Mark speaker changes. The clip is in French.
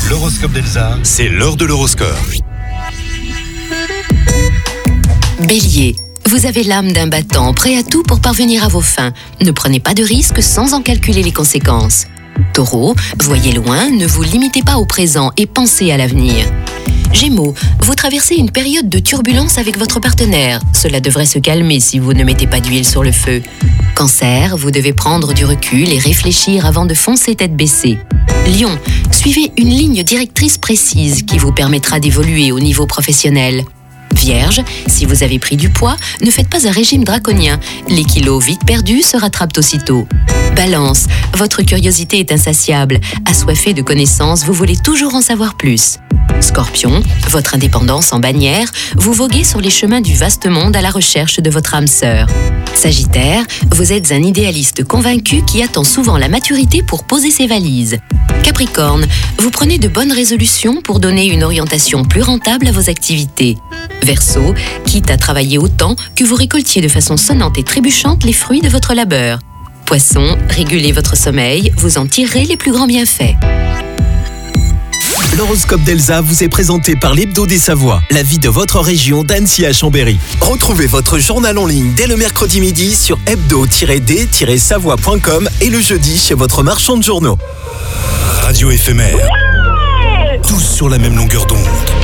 Speaker 1: L'horoscope d'Elsa,
Speaker 2: C'est l'heure de l'horoscope.
Speaker 3: Bélier, vous avez l'âme d'un battant, prêt à tout pour parvenir à vos fins. Ne prenez pas de risques sans en calculer les conséquences. Taureau, voyez loin, ne vous limitez pas au présent et pensez à l'avenir. Gémeaux, vous traversez une période de turbulence avec votre partenaire. Cela devrait se calmer si vous ne mettez pas d'huile sur le feu. Cancer, vous devez prendre du recul et réfléchir avant de foncer tête baissée. Lion, suivez une ligne directrice précise qui vous permettra d'évoluer au niveau professionnel. Vierge, si vous avez pris du poids, ne faites pas un régime draconien. Les kilos vite perdus se rattrapent aussitôt. Balance, votre curiosité est insatiable. Assoiffé de connaissances, vous voulez toujours en savoir plus. Scorpion, votre indépendance en bannière, vous voguez sur les chemins du vaste monde à la recherche de votre âme sœur. Sagittaire, vous êtes un idéaliste convaincu qui attend souvent la maturité pour poser ses valises. Capricorne, vous prenez de bonnes résolutions pour donner une orientation plus rentable à vos activités. Verseau, quitte à travailler autant que vous récoltiez de façon sonnante et trébuchante les fruits de votre labeur. Poisson, régulez votre sommeil, vous en tirerez les plus grands bienfaits.
Speaker 4: L'horoscope d'Elsa vous est présenté par l'Hebdo des Savoies, la vie de votre région d'Annecy à Chambéry. Retrouvez votre journal en ligne dès le mercredi midi sur hebdo-d-savoie.com et le jeudi chez votre marchand de journaux.
Speaker 2: Radio éphémère. Tous sur la même longueur d'onde.